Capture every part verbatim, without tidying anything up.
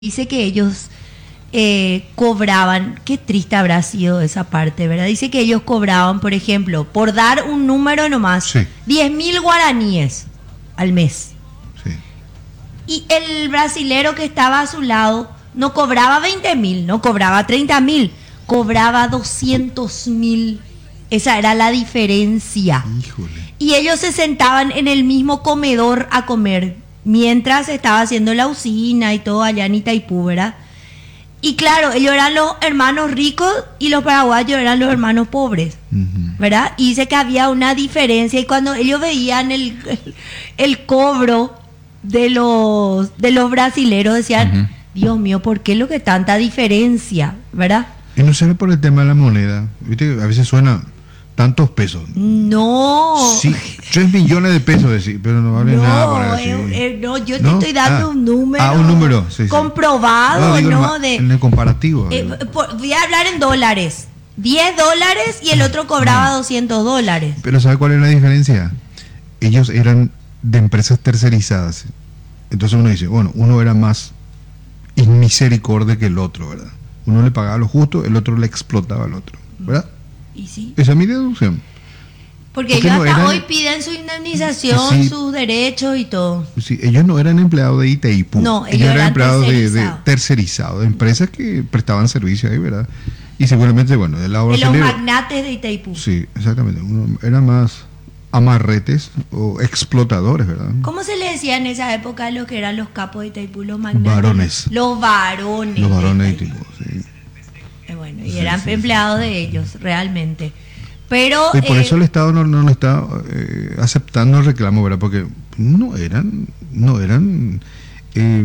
Dice que ellos eh, cobraban, qué triste habrá sido esa parte, ¿verdad? Dice que ellos cobraban, por ejemplo, por dar un número nomás, sí. diez mil guaraníes al mes. Sí. Y el brasilero que estaba a su lado no cobraba veinte mil, no cobraba treinta mil, cobraba doscientos mil. Esa era la diferencia. Híjole. Y ellos se sentaban en el mismo comedor a comer mientras estaba haciendo la usina y todo allá en Itaipú, ¿verdad? Y claro, ellos eran los hermanos ricos y los paraguayos eran los hermanos pobres, Uh-huh. ¿verdad? Y dice que había una diferencia y cuando ellos veían el, el, el cobro de los, de los brasileros decían, Uh-huh. Dios mío, ¿por qué lo que tanta diferencia? ¿Verdad? Y no será por el tema de la moneda. Viste que a veces suena tantos pesos. No. Sí, tres millones de pesos, decir, pero no vale no, nada para decir. eh, eh, no, yo te ¿No? estoy dando Ah, un número. ah, un número, sí, sí. comprobado, digo, ¿no? en, De, en el comparativo. eh, digo. por- voy a hablar en dólares. diez dólares y el otro cobraba doscientos dólares. Pero ¿sabe cuál es la diferencia? Ellos eran de empresas tercerizadas. Entonces uno dice, bueno, uno era más misericordia que el otro, ¿verdad? Uno le pagaba lo justo, el otro le explotaba al otro, ¿verdad? Y sí. Esa es mi deducción. Porque Porque ellos no hasta eran- hoy piden su indemnización, Sí. sus derechos y todo. Sí, ellos no eran empleados de Itaipú. No, ellos ellos eran eran empleados de, de tercerizados. tercerizados, de empresas que prestaban servicio ahí, ¿verdad? Y seguramente, bueno, del lado De los brasileño. magnates de Itaipú. Sí, exactamente. Uno, eran más amarretes o explotadores, ¿verdad? ¿Cómo se le decía en esa época a los que eran los capos de Itaipú, los magnates? Varones. Los varones. Los varones de Itaipú. Itaipú, sí. Eh, Bueno, y Sí, eran sí, empleados de ellos, realmente. Pero. Y por eh, eso el Estado no, no lo está eh, aceptando el reclamo, ¿verdad? Porque no eran, no eran, eh,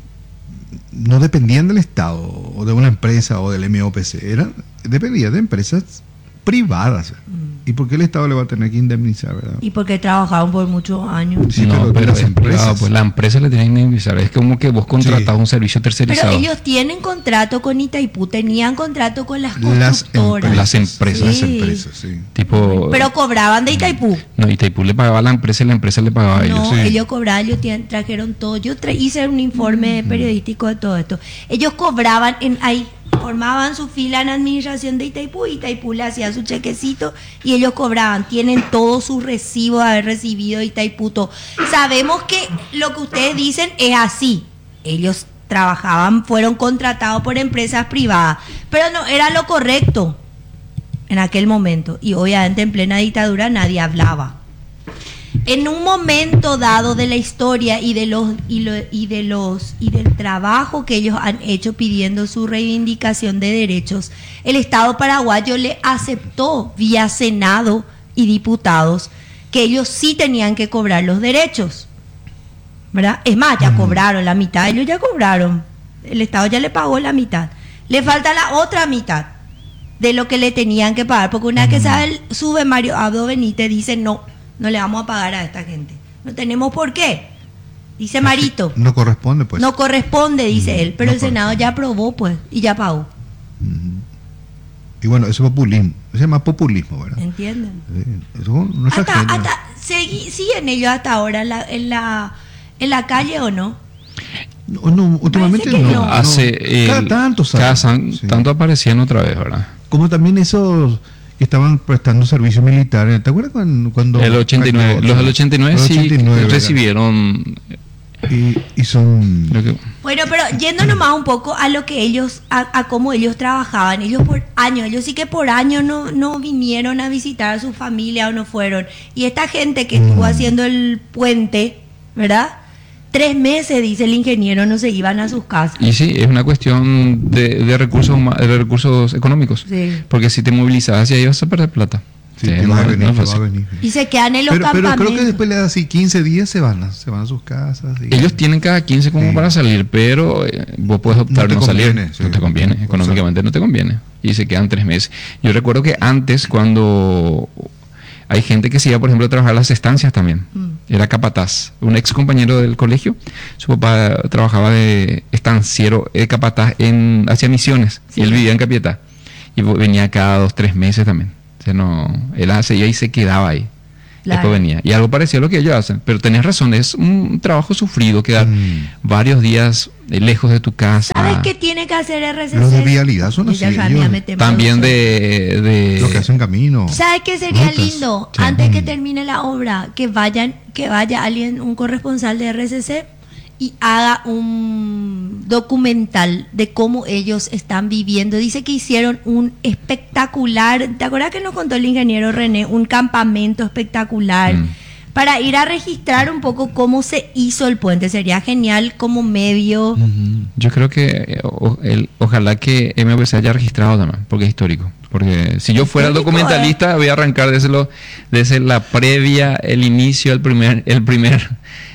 no dependían del Estado o de una empresa o del M O P C, eran, dependían de empresas privadas. ¿Y por qué el Estado le va a tener que indemnizar, verdad? Y porque trabajaban por muchos años. Sí, no, pero pero, las es empresas- privado, pues la empresa le tiene que indemnizar. Es como que vos contratás Sí. un servicio Pero tercerizado. ellos tienen contrato con Itaipú, tenían contrato con las Las constructoras. empresas. Las empresas. Las Sí. empresas, sí. Tipo, Pero cobraban de Itaipú. no, Itaipú le pagaba a la empresa y la empresa le pagaba a ellos. No, sí. ellos cobraban, ellos tienen- trajeron todo. Yo tra- hice un informe periodístico de todo esto. Ellos cobraban en ahí, formaban su fila en administración de Itaipú, y Itaipú le hacía su chequecito y ellos cobraban. Tienen todos sus recibos de haber recibido de Itaipú. todo. Sabemos que lo que ustedes dicen es así. Ellos trabajaban, fueron contratados por empresas privadas, pero no era lo correcto en aquel momento. Y obviamente en plena dictadura nadie hablaba. En un momento dado de la historia y de los y, lo, y de los y del trabajo que ellos han hecho pidiendo su reivindicación de derechos, el Estado paraguayo le aceptó vía Senado y diputados que ellos sí tenían que cobrar los derechos, ¿verdad? Es más, ya cobraron la mitad, ellos ya cobraron, el Estado ya le pagó la mitad, le falta la otra mitad de lo que le tenían que pagar, porque una vez que sabe, sube Mario Abdo Benítez, dice no. No le vamos a pagar a esta gente. No tenemos por qué. Dice Marito. No corresponde, pues. No corresponde, dice Mm, él. Pero no el Senado corresponde. ya aprobó, pues. Y ya pagó. Ujú. Y bueno, eso es populismo. Eso se llama populismo, ¿verdad? ¿Entienden? Sí, eso no es Hasta, ajeno. hasta, segui- ¿siguen ellos hasta ahora en la, en la, en la calle o no? No, no, últimamente Parece que no. no. Hace, Cada el- tanto sale. cada san- Sí. tanto aparecían otra vez, ¿verdad? Como también esos que estaban prestando servicio militar. ¿Te acuerdas cuando...? cuando El ochenta y nueve, los del ochenta y nueve Los sí ochenta y nueve, ¿verdad? recibieron. Y, y son... Creo que- Bueno, pero yéndonos más un poco a lo que ellos, a, a cómo ellos trabajaban, ellos por años, ellos sí que por años no, no vinieron a visitar a su familia o no fueron. Y esta gente que estuvo Mm. haciendo el puente, ¿verdad? Tres meses, dice el ingeniero, no se iban a sus casas. Y sí, es una cuestión de, de recursos huma- de recursos económicos. Sí. Porque si te movilizas hacia ahí vas a perder plata. Sí, Sí, que no va a es- venir, no es que va a fácil. venir. Y se quedan en los Pero, pero campamentos. creo que después le da así quince días se van a, se van a sus casas. y- Ellos tienen cada quince como Sí. para salir, pero eh, vos puedes optar No no, te salir. conviene, sí. No te conviene, O económicamente no te conviene. Y se quedan tres meses. Yo recuerdo que antes, cuando hay gente que se iba, por ejemplo, a trabajar a las estancias también. Mm. Era capataz. Un ex compañero del colegio, su papá trabajaba de estanciero, eh, capataz en, hacia Misiones. Sí. Y él vivía en Capiatá. Y vo- venía cada dos, tres meses también. O sea, no, él se iba y se quedaba ahí. Claro. Después venía. Y algo parecido a lo que ellos hacen. Pero tenés razón, es un trabajo sufrido quedar Mm. varios días eh, lejos de tu casa. ¿Sabes qué tiene que hacer R C C? Los de vialidad son así, Ella ya ellos- me temo También eso. de... de Lo que hacen camino. ¿Sabes qué sería rutas. lindo? Sí. Antes que Mm. termine la obra, que vayan, que vaya alguien, un corresponsal de R C C y haga un documental de cómo ellos están viviendo. Dice que hicieron un espectacular, ¿te acuerdas que nos contó el ingeniero René? Un campamento espectacular. Mm. Para ir a registrar un poco cómo se hizo el puente. Sería genial como medio. Ujú. Yo creo que eh, o- el- ojalá que M V C haya registrado también, porque es histórico. Porque si yo fuera el Histórico, documentalista, voy a arrancar desde, lo, desde la previa, el inicio, el primer, el primer,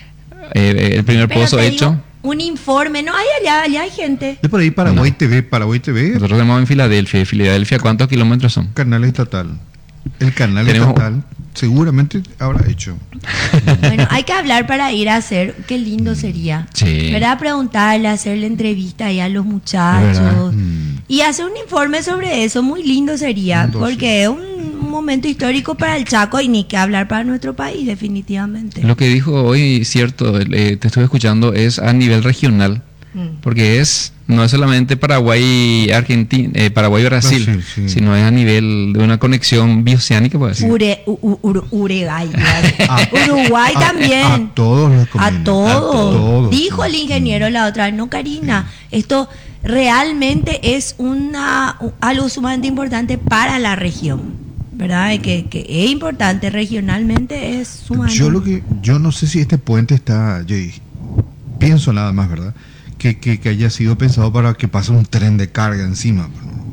eh, el primer Pero pozo te hecho. digo, un informe. No, hay allá, allá hay gente. De por ahí Paraguay T V, Paraguay T V, Nosotros tenemos en Filadelfia. ¿Y Filadelfia cuántos kilómetros son? canal estatal. El canal Tenemos- estatal seguramente habrá hecho. Bueno, hay que hablar para ir a hacer. Qué lindo sería. Sí. ¿Verdad? Preguntarle, hacerle entrevista ahí a los Es muchachos. verdad. Mm. Y hacer un informe sobre eso. Muy lindo sería. Entonces. Porque es un momento histórico para el Chaco y ni que hablar para nuestro país, definitivamente. Lo que dijo hoy, cierto, eh, te estuve escuchando, es a nivel regional. Mm. Porque es no es solamente Paraguay, Argentina, eh, Paraguay, Brasil, Brasil, sí. sino es a nivel de una conexión bioceánica, puede decir. Ure, u, u, ur- Uruguay. A- Uruguay a- también. A, todos los A conviene. todos. todos. Dijo el ingeniero la otra vez, no, Karina, esto realmente es una algo sumamente importante para la región, ¿verdad? Y Que, que es importante regionalmente, es sumamente. Yo lo que yo no sé si este puente está, yo pienso nada más, ¿verdad? Que, que, que haya sido pensado para que pase un tren de carga encima.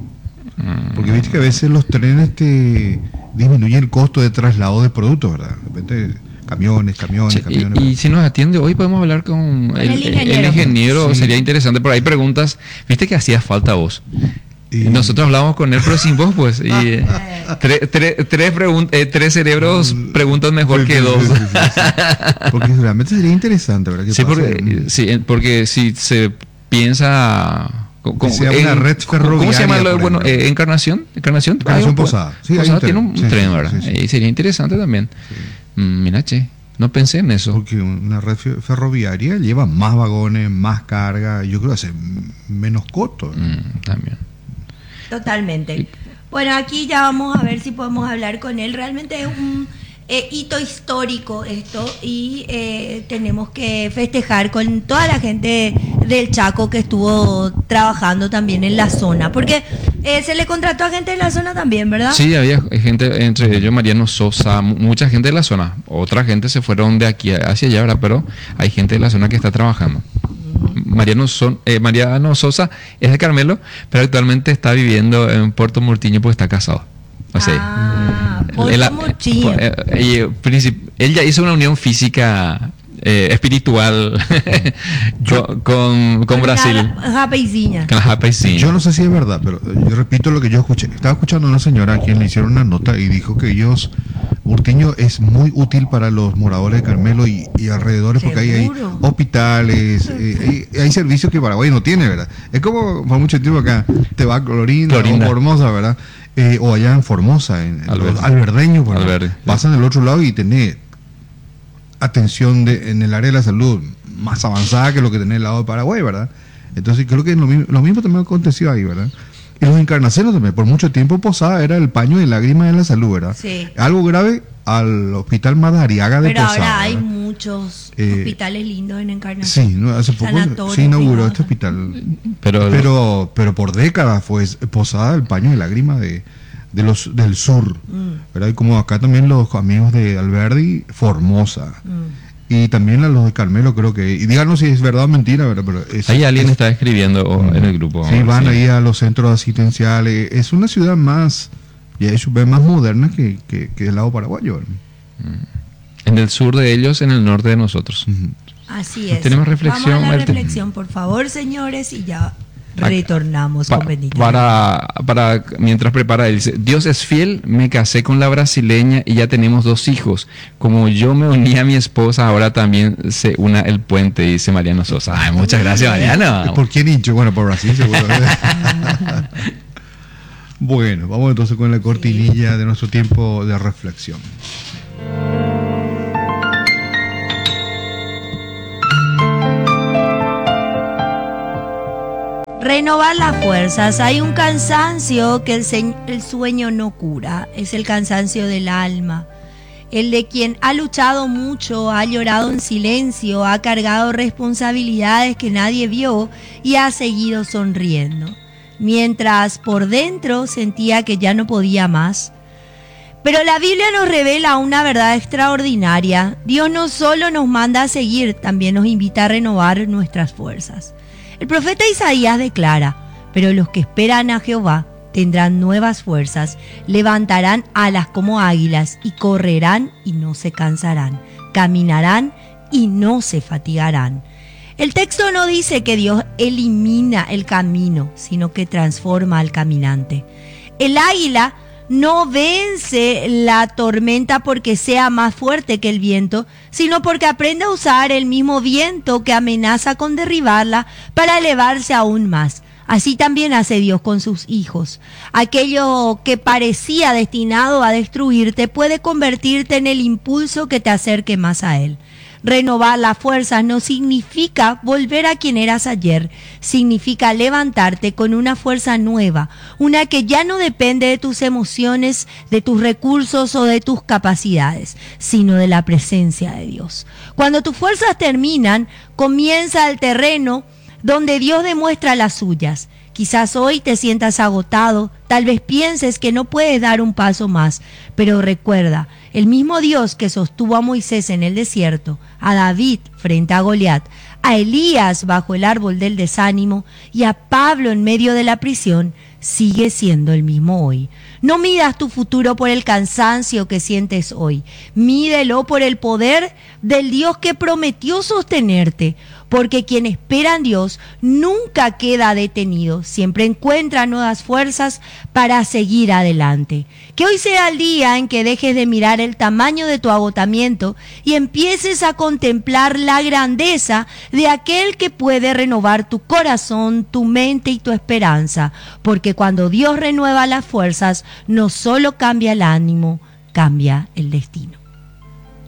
Mm. Porque viste que a veces los trenes te disminuyen el costo de traslado de productos, ¿verdad? De repente camiones, camiones, Sí, camiones. y, y si nos atiende hoy podemos hablar con el, el el ingeniero. ingeniero, Sí. sería interesante, pero hay preguntas, viste que hacía falta vos. Y- Nosotros hablamos con él, pero sin vos, pues. Y, eh, tre- tre- tres, pregun- eh, tres cerebros preguntan mejor Sí, que sí, dos. sí, sí, sí, sí. Porque realmente sería interesante, ¿verdad? Que Sí, pase porque, un- sí, eh, porque si se piensa... co- co- sea una red ¿Cómo se llama? ferroviaria, lo- por bueno, ejemplo. eh, Encarnación. Encarnación, Encarnación Hay un- Posada. Sí, hay Posada un tren. tiene un Sí, tren, sí, ¿verdad? sí, sí. Y sería interesante también. Mm, mira, che, no pensé en eso. Porque una red fe- ferroviaria lleva más vagones, más carga, yo creo que hace m- menos costo. ¿no? Mm, también. Totalmente. Bueno, aquí ya vamos a ver si podemos hablar con él. Realmente es un eh, hito histórico esto y eh, tenemos que festejar con toda la gente del Chaco que estuvo trabajando también en la zona, porque eh, se le contrató a gente de la zona también, ¿verdad? Sí, había gente, entre ellos Mariano Sosa, mu- mucha gente de la zona. Otra gente se fueron de aquí hacia allá, ¿verdad? Pero hay gente de la zona que está trabajando. Mariano, Son, eh, Mariano Sosa es de Carmelo, pero actualmente está viviendo en Puerto Murtiño porque está casado. O sea, Ah, Puerto él, Murtiño. eh, eh, princip- él ya hizo una unión física, eh, espiritual con, con, con Brasil. Una rapeizinha. Con la Japaicinha. Yo no sé si es verdad, pero yo repito lo que yo escuché. Estaba escuchando a una señora a quien le hicieron una nota y dijo que ellos, Murtiño es muy útil para los moradores de Carmelo y, y alrededores, porque ahí hay Seguro. hospitales, eh, hay, hay servicios que Paraguay no tiene, ¿verdad? Es como por mucho tiempo acá, te va a Clorinda, Clorinda. o Formosa, ¿verdad? Eh, o allá en Formosa, en, en Alberdi. los alberdeños, ¿verdad? Alberdi, sí. Pasan del otro lado y tenés atención de, en el área de la salud más avanzada que lo que tenés el lado de Paraguay, ¿verdad? Entonces creo que lo mismo, lo mismo también aconteció ahí, ¿verdad? Y los encarnaceros también, por mucho tiempo Posada era el paño de lágrimas de la salud, ¿verdad? Sí. Algo grave al hospital Madariaga de Pero Posada. ahora hay ¿verdad? muchos Eh, hospitales lindos en Encarnación. Sí, ¿no? Hace poco Sanatorios se inauguró privados. este hospital. Pero, Pero, pero por décadas fue Posada el paño de lágrimas de, de los del sur, Mm, ¿verdad? Y como acá también los amigos de Alberdi, Formosa. mm. Y también a los de Carmelo, creo que. Y díganos si es verdad o mentira, ¿verdad? Pero es, ahí alguien es- está escribiendo oh, en el grupo. Sí, van ahí a los centros asistenciales. Es una ciudad más, ya es más moderna que, que, que el lado paraguayo. ¿verdad? En el sur de ellos, en el norte de nosotros. Ujú. Así es. Tenemos reflexión, Vamos a la Marte. reflexión, por favor, señores, y ya retornamos Pa- con Benito. para, para mientras prepara él, dice, Dios es fiel, me casé con la brasileña y ya tenemos dos hijos. Como yo me uní a mi esposa, ahora también se una el puente, dice Mariano Sosa. Ay, muchas gracias, Mariano. ¿Por quién hincho? Bueno, por Brasil, seguro. Bueno, vamos entonces con la cortinilla de nuestro tiempo de reflexión. Renovar las fuerzas. Hay un cansancio que el, el sueño no cura. Es el cansancio del alma. El de quien ha luchado mucho, ha llorado en silencio, ha cargado responsabilidades que nadie vio y ha seguido sonriendo. Mientras por dentro sentía que ya no podía más. Pero la Biblia nos revela una verdad extraordinaria. Dios no solo nos manda a seguir, también nos invita a renovar nuestras fuerzas. El profeta Isaías declara: pero los que esperan a Jehová tendrán nuevas fuerzas, levantarán alas como águilas y correrán y no se cansarán, caminarán y no se fatigarán. El texto no dice que Dios elimina el camino, sino que transforma al caminante. El águila no vence la tormenta porque sea más fuerte que el viento, sino porque aprende a usar el mismo viento que amenaza con derribarla para elevarse aún más. Así también hace Dios con sus hijos. Aquello que parecía destinado a destruirte puede convertirte en el impulso que te acerque más a Él. Renovar las fuerzas no significa volver a quien eras ayer, significa levantarte con una fuerza nueva, una que ya no depende de tus emociones, de tus recursos o de tus capacidades, sino de la presencia de Dios. Cuando tus fuerzas terminan, comienza el terreno donde Dios demuestra las suyas. Quizás hoy te sientas agotado, tal vez pienses que no puedes dar un paso más, pero recuerda, el mismo Dios que sostuvo a Moisés en el desierto, a David frente a Goliat, a Elías bajo el árbol del desánimo y a Pablo en medio de la prisión, sigue siendo el mismo hoy. No midas tu futuro por el cansancio que sientes hoy, mídelo por el poder del Dios que prometió sostenerte, porque quien espera en Dios nunca queda detenido, siempre encuentra nuevas fuerzas para seguir adelante. Que hoy sea el día en que dejes de mirar el tamaño de tu agotamiento y empieces a contemplar la grandeza de aquel que puede renovar tu corazón, tu mente y tu esperanza, porque cuando Dios renueva las fuerzas, no solo cambia el ánimo, cambia el destino.